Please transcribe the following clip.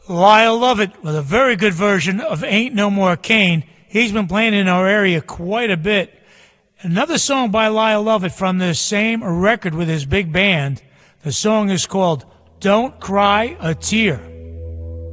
Lyle Lovett with a very good version of Ain't No More Cain. He's been playing in our area quite a bit. Another song by Lyle Lovett from this same record with his big band. The song is called Don't Cry a Tear.